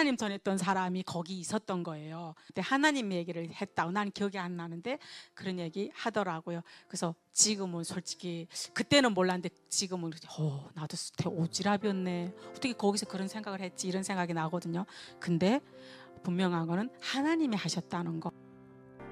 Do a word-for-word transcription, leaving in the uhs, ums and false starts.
하나님 전했던 사람이 거기 있었던 거예요. 근데 하나님 얘기를 했다고, 나는 기억이 안 나는데 그런 얘기 하더라고요. 그래서 지금은 솔직히, 그때는 몰랐는데 지금은 어, 나도 오지랖이었네, 어떻게 거기서 그런 생각을 했지, 이런 생각이 나거든요. 근데 분명한 거는 하나님이 하셨다는 거.